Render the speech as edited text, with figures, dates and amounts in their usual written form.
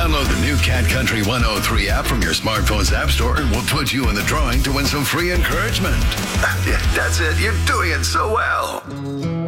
Download the new Cat Country 103 app from your smartphone's app store and we'll put you in the drawing to win some free encouragement. Yeah, that's it. You're doing it so well.